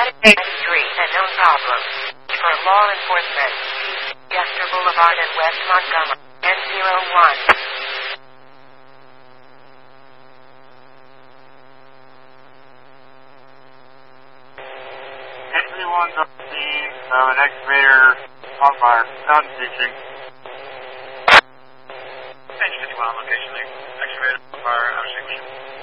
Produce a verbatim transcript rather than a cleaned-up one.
Street and no problem. For law enforcement. Chester Boulevard and West Montgomery. N zero one. Everyone's on the scene of an excavator on fire. Sound teaching. Engine fifty-one on location. Excavator on fire. How